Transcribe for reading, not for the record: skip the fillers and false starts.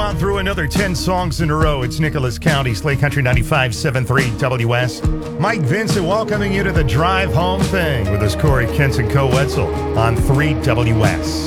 on through another 10 songs in a row. It's Nicholas County, Slay Country 95.73 WS. Mike Vincent welcoming you to the drive home thing with us, Corey Kents and Co. Wetzel on 3 WS.